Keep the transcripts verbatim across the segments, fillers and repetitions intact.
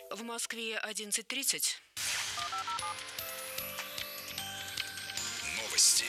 В Москве одиннадцать тридцать. Новости.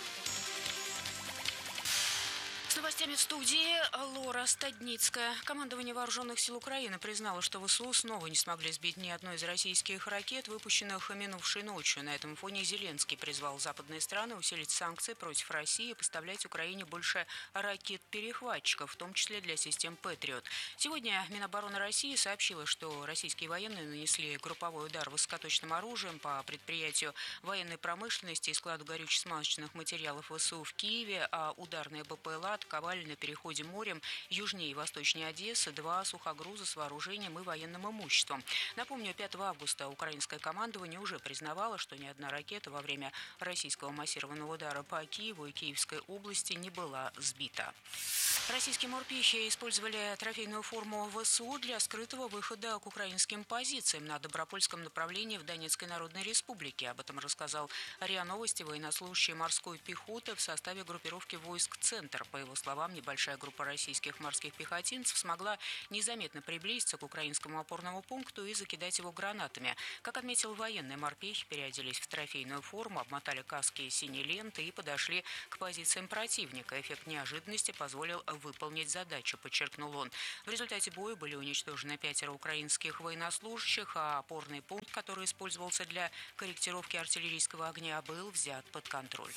С новостями в студии Лора Стадницкая. Командование Вооруженных сил Украины признало, что ВСУ снова не смогли сбить ни одной из российских ракет, выпущенных минувшей ночью. На этом фоне Зеленский призвал западные страны усилить санкции против России и поставлять Украине больше ракет-перехватчиков, в том числе для систем «Патриот». Сегодня Минобороны России сообщила, что российские военные нанесли групповой удар высокоточным оружием по предприятию военной промышленности и складу горюче-смазочных материалов ВСУ в Киеве, а ударные БПЛА атаковали на переходе морем южнее и восточнее Одессы два сухогруза с вооружением и военным имуществом. Напомню, пятого августа украинское командование уже признавало, что ни одна ракета во время российского массированного удара по Киеву и Киевской области не была сбита. Российские морпехи использовали трофейную форму ВСУ для скрытого выхода к украинским позициям на Добропольском направлении в Донецкой Народной Республике. Об этом рассказал РИА Новости военнослужащий морской пехоты в составе группировки войск «Центр». По его словам, небольшая группа российских морских пехотинцев смогла незаметно приблизиться к украинскому опорному пункту и закидать его гранатами. Как отметил военный, морпехи переоделись в трофейную форму, обмотали каски синей ленты и подошли к позициям противника. Эффект неожиданности позволил выполнить задачу, подчеркнул он. В результате боя были уничтожены пятеро украинских военнослужащих, а опорный пункт, который использовался для корректировки артиллерийского огня, был взят под контроль.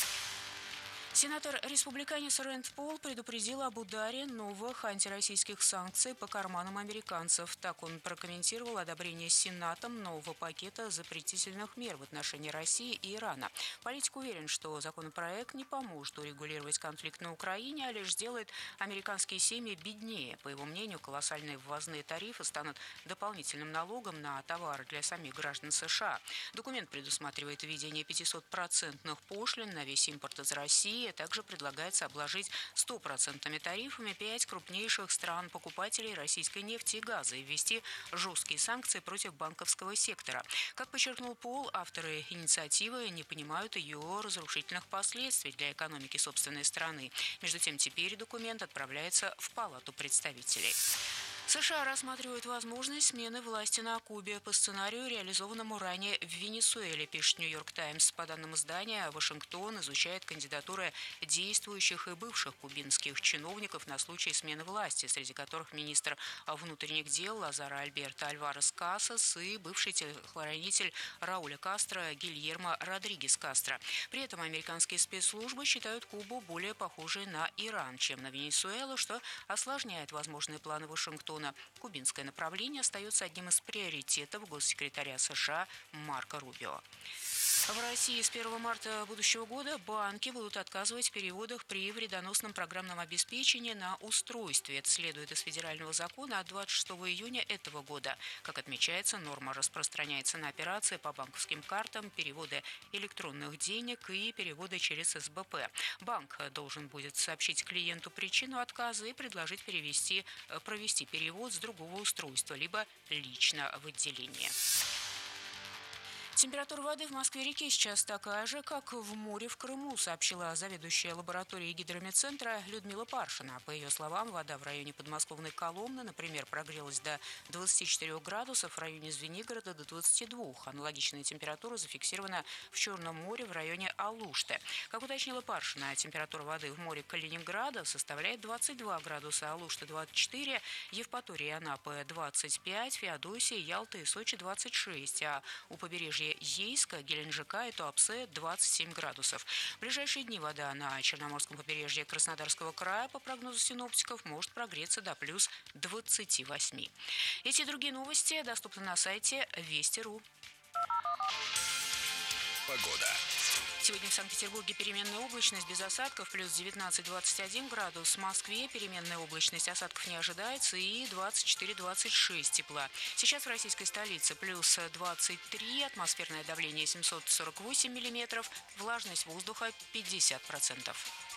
Сенатор-республиканец Рэнд Пол предупредил об ударе новых антироссийских санкций по карманам американцев. Так он прокомментировал одобрение Сенатом нового пакета запретительных мер в отношении России и Ирана. Политик уверен, что законопроект не поможет урегулировать конфликт на Украине, а лишь сделает американские семьи беднее. По его мнению, колоссальные ввозные тарифы станут дополнительным налогом на товары для самих граждан США. Документ предусматривает введение пятисотпроцентных пошлин на весь импорт из России. Также предлагается обложить стопроцентными тарифами пять крупнейших стран-покупателей российской нефти и газа и ввести жесткие санкции против банковского сектора. Как подчеркнул Пол, авторы инициативы не понимают ее разрушительных последствий для экономики собственной страны. Между тем, теперь документ отправляется в Палату представителей. США рассматривают возможность смены власти на Кубе по сценарию, реализованному ранее в Венесуэле, пишет «Нью-Йорк Таймс». По данным издания, Вашингтон изучает кандидатуры действующих и бывших кубинских чиновников на случай смены власти, среди которых министр внутренних дел Лазаро Альберто Альварес Касас и бывший телохранитель Рауля Кастро Гильермо Родригес Кастро. При этом американские спецслужбы считают Кубу более похожей на Иран, чем на Венесуэлу, что осложняет возможные планы Вашингтона. Кубинское направление остается одним из приоритетов госсекретаря США Марко Рубио. В России с первого марта будущего года банки будут отказывать в переводах при вредоносном программном обеспечении на устройстве. Это следует из федерального закона от двадцать шестого июня этого года. Как отмечается, норма распространяется на операции по банковским картам, переводы электронных денег и переводы через эс бэ пэ. Банк должен будет сообщить клиенту причину отказа и предложить перевести, провести перевод с другого устройства, либо лично в отделении. Температура воды в Москве-реке сейчас такая же, как в море в Крыму, сообщила заведующая лабораторией гидрометцентра Людмила Паршина. По ее словам, вода в районе подмосковной Коломны, например, прогрелась до двадцати четырёх градусов, в районе Звенигорода до двадцати двух. Аналогичная температура зафиксирована в Черном море в районе Алушты. Как уточнила Паршина, температура воды в море Калининграда составляет двадцать два градуса, Алушта двадцать четыре, Евпатория и Анапы двадцать пять, Феодосия, Ялта и Сочи двадцать шесть, а у побережья Ейска, Геленджика и Туапсе двадцать семь градусов. В ближайшие дни вода на Черноморском побережье Краснодарского края, по прогнозу синоптиков, может прогреться до плюс двадцати восьми. Эти и другие новости доступны на сайте вести точка ру. Погода. Сегодня в Санкт-Петербурге переменная облачность без осадков, плюс девятнадцать - двадцать один градус. В Москве переменная облачность, осадков не ожидается, и двадцать четыре - двадцать шесть тепла. Сейчас в российской столице плюс двадцать три, атмосферное давление семьсот сорок восемь миллиметров, влажность воздуха пятьдесят процентов.